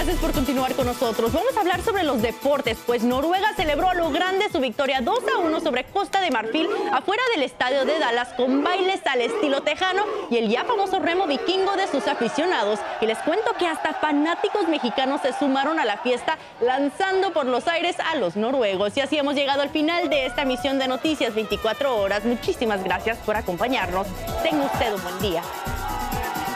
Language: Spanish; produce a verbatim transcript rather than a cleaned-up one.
Gracias por continuar con nosotros. Vamos a hablar sobre los deportes, pues Noruega celebró a lo grande su victoria dos a uno sobre Costa de Marfil afuera del estadio de Dallas con bailes al estilo tejano y el ya famoso remo vikingo de sus aficionados. Y les cuento que hasta fanáticos mexicanos se sumaron a la fiesta lanzando por los aires a los noruegos. Y así hemos llegado al final de esta emisión de Noticias veinticuatro horas. Muchísimas gracias por acompañarnos. Tenga usted un buen día.